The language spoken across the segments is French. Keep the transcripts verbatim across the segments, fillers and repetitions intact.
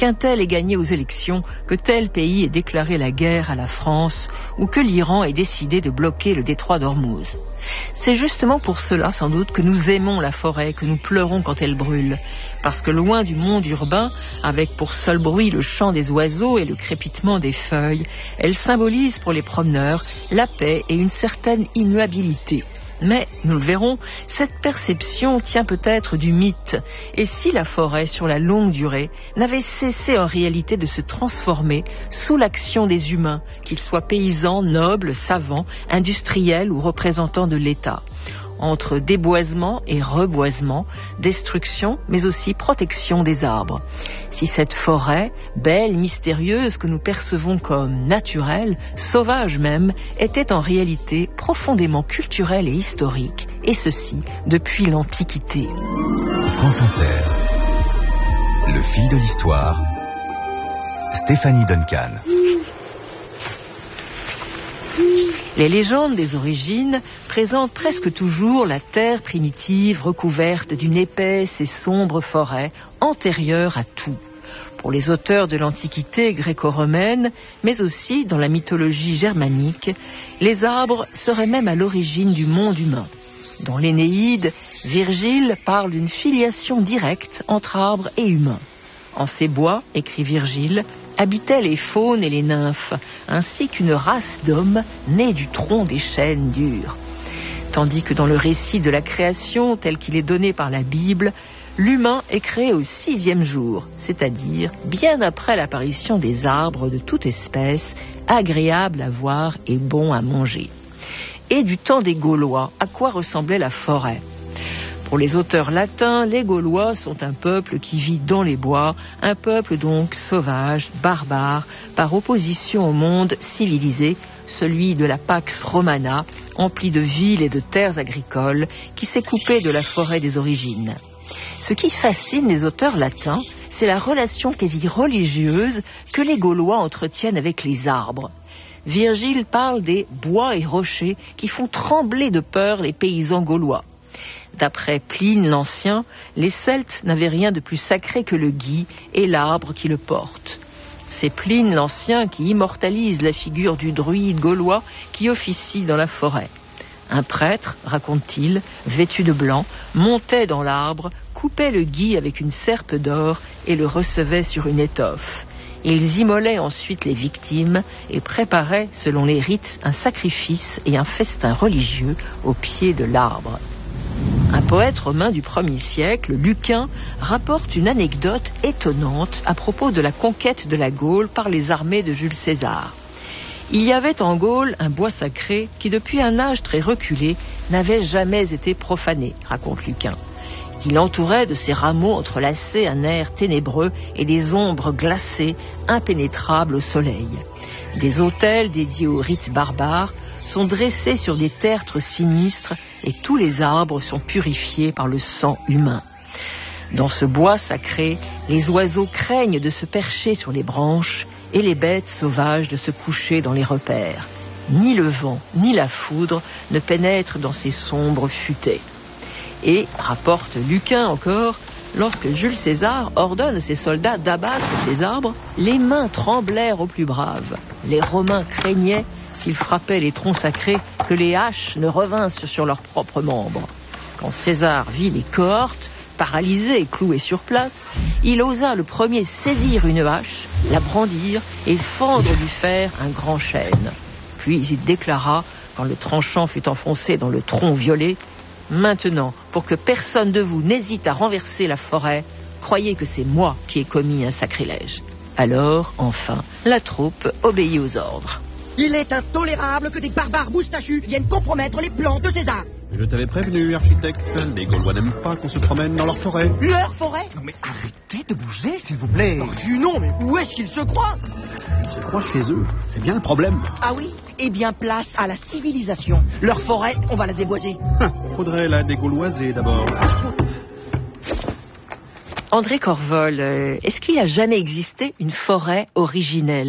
qu'un tel ait gagné aux élections, que tel pays ait déclaré la guerre à la France ou que l'Iran ait décidé de bloquer le détroit d'Ormuz. C'est justement pour cela, sans doute, que nous aimons la forêt, que nous pleurons quand elle brûle. Parce que loin du monde urbain, avec pour seul bruit le chant des oiseaux et le crépitement des feuilles, elle symbolise pour les promeneurs la paix et une certaine immuabilité. Mais, nous le verrons, cette perception tient peut-être du mythe. Et si la forêt, sur la longue durée, n'avait cessé en réalité de se transformer sous l'action des humains, qu'ils soient paysans, nobles, savants, industriels ou représentants de l'État, entre déboisement et reboisement, destruction, mais aussi protection des arbres. Si cette forêt, belle, mystérieuse, que nous percevons comme naturelle, sauvage même, était en réalité profondément culturelle et historique, et ceci depuis l'Antiquité. France Inter, le fil de l'histoire, Stéphanie Duncan. Les légendes des origines présentent presque toujours la terre primitive recouverte d'une épaisse et sombre forêt antérieure à tout. Pour les auteurs de l'Antiquité gréco-romaine, mais aussi dans la mythologie germanique, les arbres seraient même à l'origine du monde humain. Dans l'Énéide, Virgile parle d'une filiation directe entre arbres et humains. En ces bois, écrit Virgile, habitaient les faunes et les nymphes, ainsi qu'une race d'hommes nés du tronc des chênes durs. Tandis que dans le récit de la création tel qu'il est donné par la Bible, l'humain est créé au sixième jour, c'est-à-dire bien après l'apparition des arbres de toute espèce, agréables à voir et bons à manger. Et du temps des Gaulois, à quoi ressemblait la forêt ? Pour les auteurs latins, les Gaulois sont un peuple qui vit dans les bois, un peuple donc sauvage, barbare, par opposition au monde civilisé, celui de la Pax Romana, empli de villes et de terres agricoles, qui s'est coupé de la forêt des origines. Ce qui fascine les auteurs latins, c'est la relation quasi religieuse que les Gaulois entretiennent avec les arbres. Virgile parle des bois et rochers qui font trembler de peur les paysans gaulois. D'après Pline l'Ancien, les Celtes n'avaient rien de plus sacré que le gui et l'arbre qui le porte. C'est Pline l'Ancien qui immortalise la figure du druide gaulois qui officie dans la forêt. Un prêtre, raconte-t-il, vêtu de blanc, montait dans l'arbre, coupait le gui avec une serpe d'or et le recevait sur une étoffe. Ils immolaient ensuite les victimes et préparaient, selon les rites, un sacrifice et un festin religieux au pied de l'arbre. Un poète romain du premier siècle, Lucain, rapporte une anecdote étonnante à propos de la conquête de la Gaule par les armées de Jules César. Il y avait en Gaule un bois sacré qui, depuis un âge très reculé, n'avait jamais été profané, raconte Lucain. Il entourait de ses rameaux entrelacés un air ténébreux et des ombres glacées, impénétrables au soleil. Des autels dédiés aux rites barbares sont dressés sur des tertres sinistres et tous les arbres sont purifiés par le sang humain. Dans ce bois sacré, les oiseaux craignent de se percher sur les branches et les bêtes sauvages de se coucher dans les repères. Ni le vent, ni la foudre ne pénètrent dans ces sombres futaies. Et, rapporte Lucain encore, lorsque Jules César ordonne à ses soldats d'abattre ces arbres, les mains tremblèrent aux plus braves. Les Romains craignaient, s'ils frappaient les troncs sacrés, que les haches ne revinssent sur leurs propres membres. Quand César vit les cohortes, paralysées et clouées sur place, il osa le premier saisir une hache, la brandir et fendre du fer un grand chêne. Puis il déclara, quand le tranchant fut enfoncé dans le tronc violet, « Maintenant, pour que personne de vous n'hésite à renverser la forêt, croyez que c'est moi qui ai commis un sacrilège. » Alors, enfin, la troupe obéit aux ordres. Il est intolérable que des barbares moustachus viennent compromettre les plans de César. Je t'avais prévenu, architecte. Les Gaulois n'aiment pas qu'on se promène dans leur forêt. Leur forêt? Non mais arrêtez de bouger, s'il vous plaît. Oh, non, mais où est-ce qu'ils se croient? Ils se croient chez eux. C'est bien le problème. Ah oui? Eh bien, place à la civilisation. Leur forêt, on va la déboiser. Faudrait la dégauloiser d'abord. André Corvol, euh, est-ce qu'il n'y a jamais existé une forêt originelle?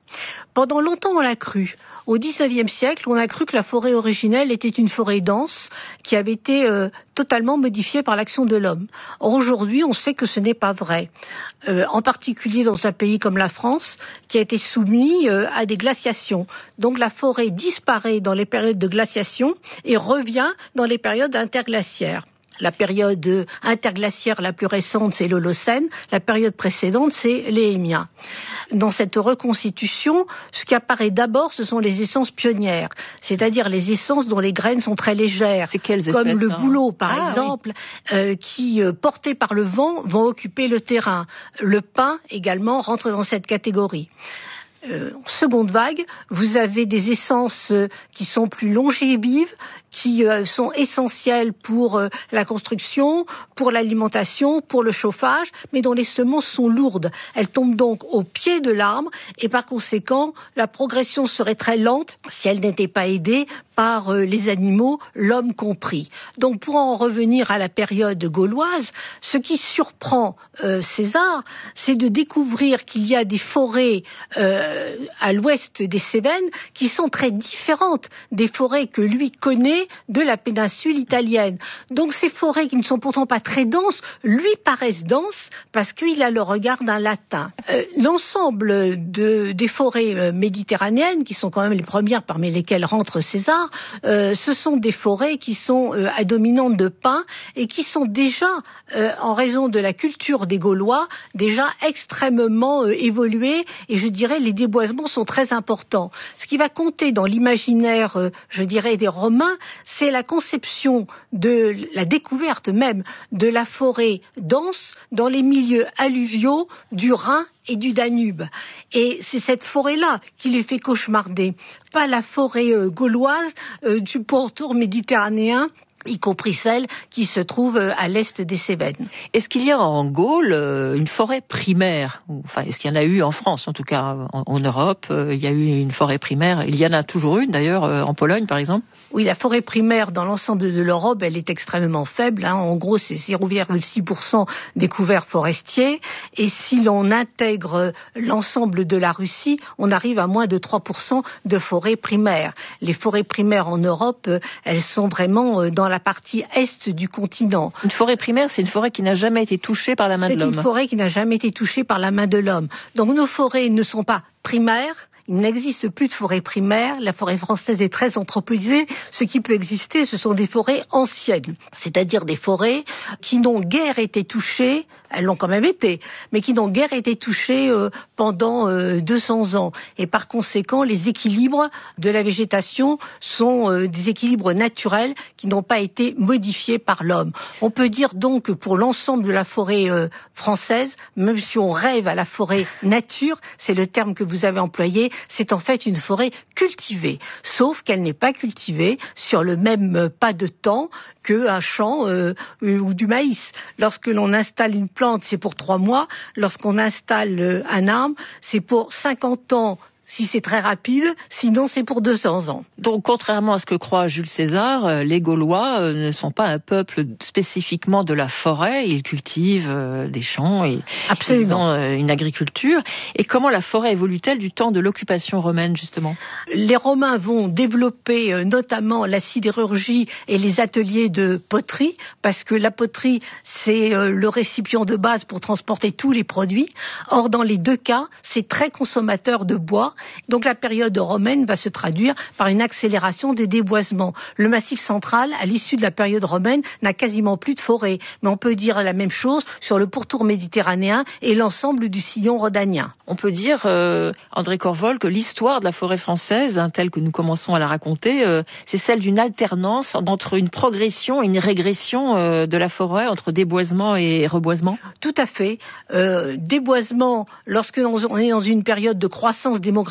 Pendant longtemps, on l'a cru. Au dix-neuvième siècle, on a cru que la forêt originelle était une forêt dense qui avait été euh, totalement modifiée par l'action de l'homme. Or, aujourd'hui, on sait que ce n'est pas vrai. Euh, en particulier dans un pays comme la France, qui a été soumis euh, à des glaciations. Donc, la forêt disparaît dans les périodes de glaciation et revient dans les périodes interglaciaires. La période interglaciaire la plus récente, c'est l'Holocène. La période précédente, c'est l'Éhémien. Dans cette reconstitution, ce qui apparaît d'abord, ce sont les essences pionnières, c'est-à-dire les essences dont les graines sont très légères, c'est quelles comme espèces, le hein bouleau, par ah, exemple, oui. euh, qui, euh, portés par le vent, vont occuper le terrain. Le pin, également, rentre dans cette catégorie. Euh, en seconde vague, vous avez des essences euh, qui sont plus longévives, qui euh, sont essentielles pour euh, la construction, pour l'alimentation, pour le chauffage, mais dont les semences sont lourdes. Elles tombent donc au pied de l'arbre et par conséquent, la progression serait très lente si elle n'était pas aidée par euh, les animaux, l'homme compris. Donc pour en revenir à la période gauloise, ce qui surprend euh, César, c'est de découvrir qu'il y a des forêts euh, à l'ouest des Cévennes qui sont très différentes des forêts que lui connaît de la péninsule italienne. Donc ces forêts qui ne sont pourtant pas très denses, lui paraissent denses parce qu'il a le regard d'un latin. Euh, l'ensemble de, des forêts euh, méditerranéennes, qui sont quand même les premières parmi lesquelles rentre César, euh, ce sont des forêts qui sont euh, à dominante de pins et qui sont déjà, euh, en raison de la culture des Gaulois, déjà extrêmement euh, évoluées, et je dirais les déboisements sont très importants. Ce qui va compter dans l'imaginaire, euh, je dirais, des Romains, c'est la conception de la découverte même de la forêt dense dans les milieux alluviaux du Rhin et du Danube. Et c'est cette forêt-là qui les fait cauchemarder, pas la forêt euh, gauloise euh, du pourtour méditerranéen, y compris celle qui se trouve à l'est des Cévennes. Est-ce qu'il y a en Gaule une forêt primaire ? Enfin, est-ce qu'il y en a eu en France, en tout cas en, en Europe, il y a eu une forêt primaire. Il y en a toujours une, d'ailleurs, en Pologne, par exemple ? Oui, la forêt primaire dans l'ensemble de l'Europe, elle est extrêmement faible. Hein. En gros, c'est zéro virgule six pour cent des couverts forestiers. Et si l'on intègre l'ensemble de la Russie, on arrive à moins de trois pour cent de forêts primaires. Les forêts primaires en Europe, elles sont vraiment dans la partie est du continent. Une forêt primaire, c'est une forêt qui n'a jamais été touchée par la main de l'homme. C'est une forêt qui n'a jamais été touchée par la main de l'homme. Donc nos forêts ne sont pas primaires. Il n'existe plus de forêt primaire. La forêt française est très anthropisée. Ce qui peut exister, ce sont des forêts anciennes, c'est-à-dire des forêts qui n'ont guère été touchées, elles l'ont quand même été, mais qui n'ont guère été touchées euh, pendant euh, deux cents ans. Et par conséquent, les équilibres de la végétation sont euh, des équilibres naturels qui n'ont pas été modifiés par l'homme. On peut dire donc que pour l'ensemble de la forêt euh, française, même si on rêve à la forêt nature, c'est le terme que vous avez employé, c'est en fait une forêt cultivée, sauf qu'elle n'est pas cultivée sur le même pas de temps qu'un champ euh, ou du maïs. Lorsque l'on installe une plante, c'est pour trois mois. Lorsqu'on installe un arbre, c'est pour cinquante ans. Si c'est très rapide, sinon c'est pour deux cents ans. Donc, contrairement à ce que croit Jules César, les Gaulois ne sont pas un peuple spécifiquement de la forêt. Ils cultivent des champs et Absolument. Ils ont une agriculture. Et comment la forêt évolue-t-elle du temps de l'occupation romaine, justement ? Les Romains vont développer notamment la sidérurgie et les ateliers de poterie, parce que la poterie, c'est le récipient de base pour transporter tous les produits. Or, dans les deux cas, c'est très consommateur de bois. Donc la période romaine va se traduire par une accélération des déboisements. Le Massif central, à l'issue de la période romaine, n'a quasiment plus de forêt. Mais on peut dire la même chose sur le pourtour méditerranéen et l'ensemble du sillon rhodanien. On peut dire, euh, André Corvol, que l'histoire de la forêt française, hein, telle que nous commençons à la raconter, euh, c'est celle d'une alternance entre une progression et une régression euh, de la forêt, entre déboisement et reboisement. Tout à fait. Euh, déboisement, lorsque l'on est dans une période de croissance démographique,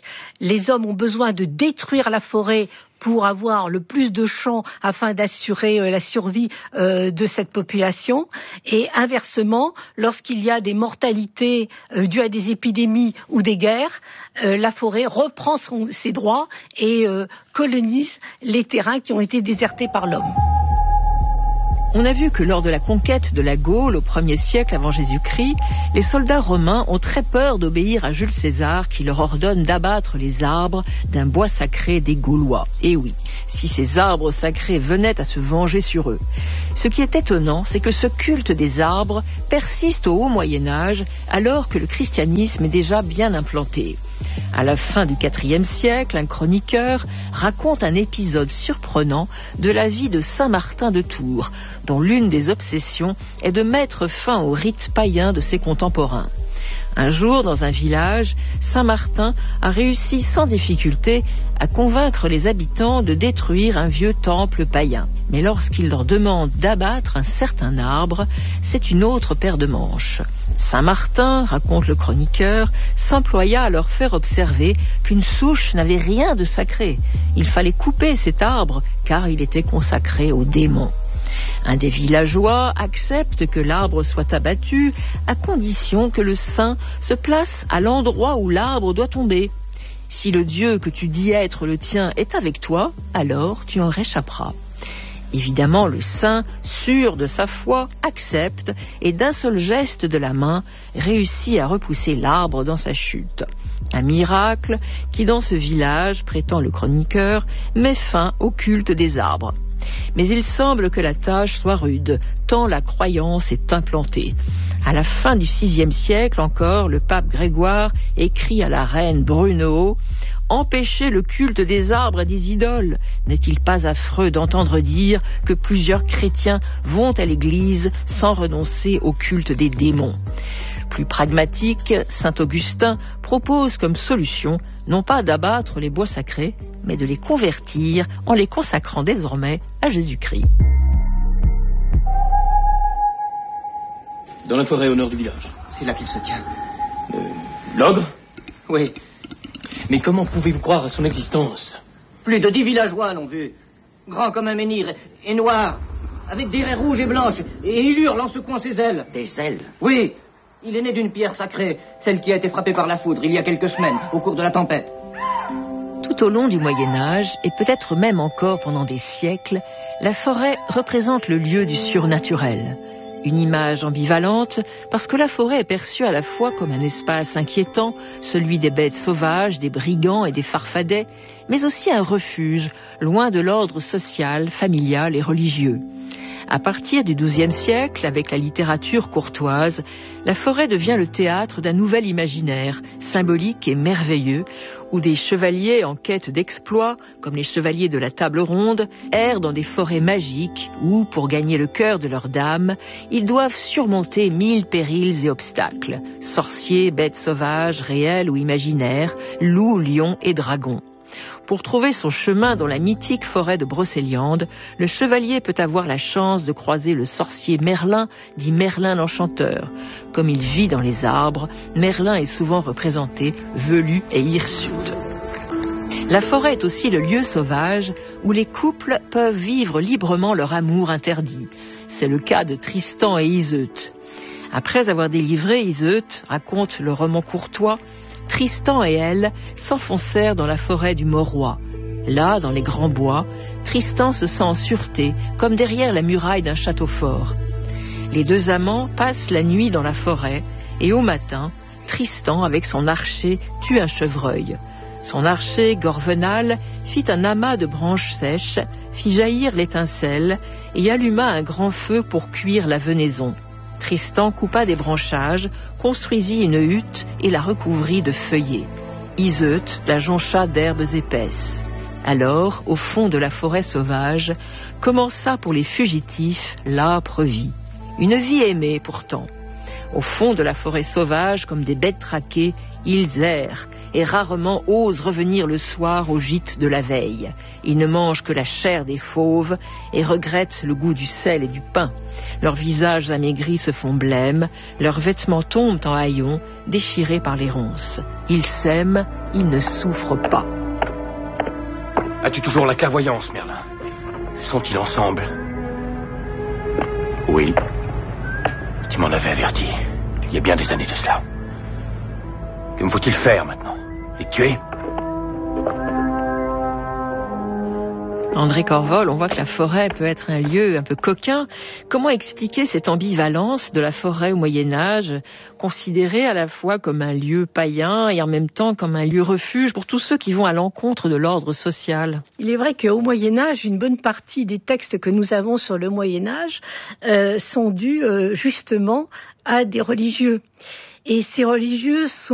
les hommes ont besoin de détruire la forêt pour avoir le plus de champs afin d'assurer euh, la survie euh, de cette population. Et inversement, lorsqu'il y a des mortalités euh, dues à des épidémies ou des guerres, euh, la forêt reprend son, ses droits et euh, colonise les terrains qui ont été désertés par l'homme. On a vu que lors de la conquête de la Gaule au premier siècle avant Jésus-Christ, les soldats romains ont très peur d'obéir à Jules César qui leur ordonne d'abattre les arbres d'un bois sacré des Gaulois. Et oui, si ces arbres sacrés venaient à se venger sur eux. Ce qui est étonnant, c'est que ce culte des arbres persiste au haut Moyen-Âge alors que le christianisme est déjà bien implanté. À la fin du quatrième siècle, un chroniqueur raconte un épisode surprenant de la vie de Saint Martin de Tours, dont l'une des obsessions est de mettre fin aux rites païens de ses contemporains. Un jour, dans un village, Saint Martin a réussi sans difficulté à convaincre les habitants de détruire un vieux temple païen. Mais lorsqu'il leur demande d'abattre un certain arbre, c'est une autre paire de manches. Saint Martin, raconte le chroniqueur, s'employa à leur faire observer qu'une souche n'avait rien de sacré. Il fallait couper cet arbre car il était consacré aux démons. Un des villageois accepte que l'arbre soit abattu à condition que le saint se place à l'endroit où l'arbre doit tomber. Si le Dieu que tu dis être le tien est avec toi, alors tu en réchapperas. Évidemment, le saint, sûr de sa foi, accepte et d'un seul geste de la main, réussit à repousser l'arbre dans sa chute. Un miracle qui, dans ce village, prétend le chroniqueur, met fin au culte des arbres. Mais il semble que la tâche soit rude, tant la croyance est implantée. À la fin du sixième siècle encore, le pape Grégoire écrit à la reine Brunehaut « Empêcher le culte des arbres et des idoles, n'est-il pas affreux d'entendre dire que plusieurs chrétiens vont à l'église sans renoncer au culte des démons ?» Plus pragmatique, saint Augustin propose comme solution non pas d'abattre les bois sacrés, mais de les convertir en les consacrant désormais à Jésus-Christ. Dans la forêt au nord du village. C'est là qu'il se tient. Euh, L'ogre ? Oui. Mais comment pouvez-vous croire à son existence ? Plus de dix villageois l'ont vu. Grand comme un menhir et noir, avec des raies rouges et blanches, et il hurle en secouant ses ailes. Des ailes? Oui. Il est né d'une pierre sacrée, celle qui a été frappée par la foudre il y a quelques semaines, au cours de la tempête. Tout au long du Moyen-Âge, et peut-être même encore pendant des siècles, la forêt représente le lieu du surnaturel. Une image ambivalente, parce que la forêt est perçue à la fois comme un espace inquiétant, celui des bêtes sauvages, des brigands et des farfadets, mais aussi un refuge, loin de l'ordre social, familial et religieux. À partir du douzième siècle, avec la littérature courtoise, la forêt devient le théâtre d'un nouvel imaginaire, symbolique et merveilleux, où des chevaliers en quête d'exploits, comme les chevaliers de la table ronde, errent dans des forêts magiques où, pour gagner le cœur de leurs dames, ils doivent surmonter mille périls et obstacles, sorciers, bêtes sauvages, réelles ou imaginaires, loups, lions et dragons. Pour trouver son chemin dans la mythique forêt de Brocéliande, le chevalier peut avoir la chance de croiser le sorcier Merlin, dit Merlin l'Enchanteur. Comme il vit dans les arbres, Merlin est souvent représenté velu et hirsute. La forêt est aussi le lieu sauvage où les couples peuvent vivre librement leur amour interdit. C'est le cas de Tristan et Iseut. Après avoir délivré Iseut, raconte le roman courtois, Tristan et elle s'enfoncèrent dans la forêt du Mauroy. Là, dans les grands bois, Tristan se sent en sûreté, comme derrière la muraille d'un château fort. Les deux amants passent la nuit dans la forêt, et au matin, Tristan, avec son archer, tue un chevreuil. Son archer, Gorvenal, fit un amas de branches sèches, fit jaillir l'étincelle, et alluma un grand feu pour cuire la venaison. Tristan coupa des branchages, construisit une hutte et la recouvrit de feuillets. Iseut la joncha d'herbes épaisses. Alors, au fond de la forêt sauvage, commença pour les fugitifs l'âpre vie. Une vie aimée pourtant. Au fond de la forêt sauvage, comme des bêtes traquées, ils errent et rarement osent revenir le soir au gîte de la veille. Ils ne mangent que la chair des fauves et regrettent le goût du sel et du pain. Leurs visages amaigris se font blêmes, leurs vêtements tombent en haillons, déchirés par les ronces. Ils s'aiment, ils ne souffrent pas. As-tu toujours la clairvoyance, Merlin? Sont-ils ensemble? Oui. Tu m'en avais averti, il y a bien des années de cela. Que me faut-il faire maintenant? Les tuer? André Corvol, on voit que la forêt peut être un lieu un peu coquin. Comment expliquer cette ambivalence de la forêt au Moyen-Âge, considérée à la fois comme un lieu païen et en même temps comme un lieu refuge pour tous ceux qui vont à l'encontre de l'ordre social? Il est vrai qu'au Moyen-Âge, une bonne partie des textes que nous avons sur le Moyen-Âge euh, sont dus euh, justement à des religieux. Et ces religieux sont